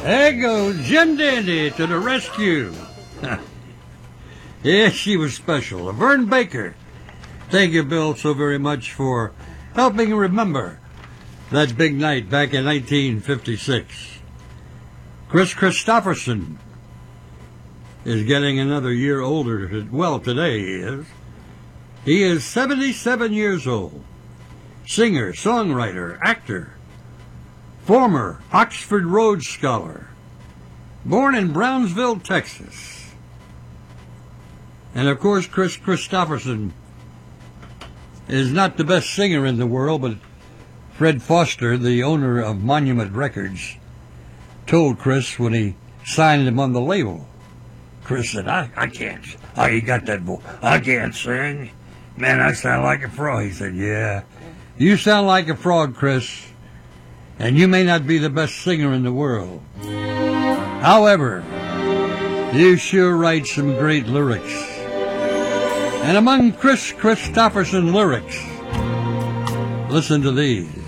There goes Jim Dandy to the rescue. Yeah, she was special. Vern Baker. Thank you, Bill, so very much for helping remember that big night back in 1956. Chris Christopherson is getting another year older. Well, today he is. He is 77 years old. Singer, songwriter, actor, former Oxford Rhodes Scholar, born in Brownsville, Texas. And of course, Chris Christopherson is not the best singer in the world, but Fred Foster, the owner of Monument Records, told Chris when he signed him on the label. Chris said, I can't. Oh, you got that voice. I can't sing. Man, I sound like a frog. He said, yeah. You sound like a frog, Chris, and you may not be the best singer in the world. However, you sure write some great lyrics. And among Chris Christopherson lyrics, listen to these.